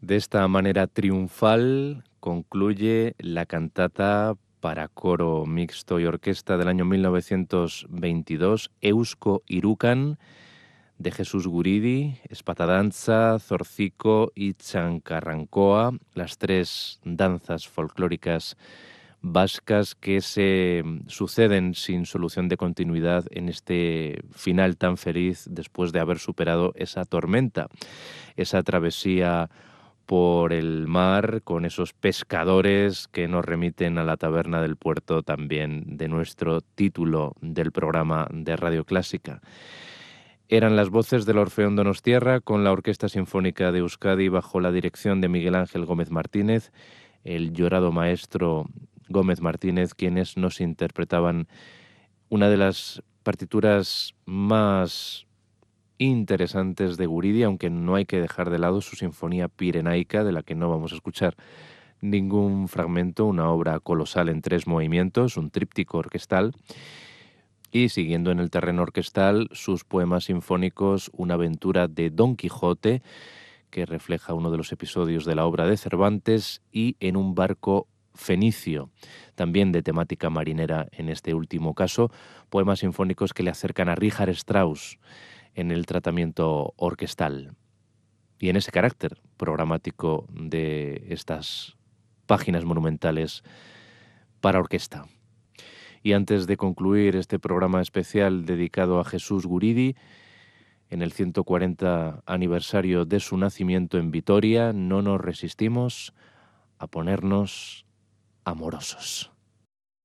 De esta manera triunfal concluye la cantata para coro mixto y orquesta del año 1922, Eusko Irukan, de Jesús Guridi, Espatadanza, Zorzico y Txankarrankoa, las tres danzas folclóricas vascas que se suceden sin solución de continuidad en este final tan feliz después de haber superado esa tormenta, esa travesía por el mar con esos pescadores que nos remiten a la taberna del puerto también de nuestro título del programa de Radio Clásica. Eran las voces del Orfeón Donostiarra con la Orquesta Sinfónica de Euskadi bajo la dirección de Miguel Ángel Gómez Martínez, el llorado maestro Gómez Martínez, quienes nos interpretaban una de las partituras más interesantes de Guridi, aunque no hay que dejar de lado su Sinfonía Pirenaica, de la que no vamos a escuchar ningún fragmento, una obra colosal en 3 movimientos, un tríptico orquestal, y siguiendo en el terreno orquestal, sus poemas sinfónicos, una aventura de Don Quijote, que refleja uno de los episodios de la obra de Cervantes, y En un barco fenicio, también de temática marinera en este último caso, poemas sinfónicos que le acercan a Richard Strauss en el tratamiento orquestal y en ese carácter programático de estas páginas monumentales para orquesta. Y antes de concluir este programa especial dedicado a Jesús Guridi, en el 140 aniversario de su nacimiento en Vitoria, no nos resistimos a ponernos amorosos.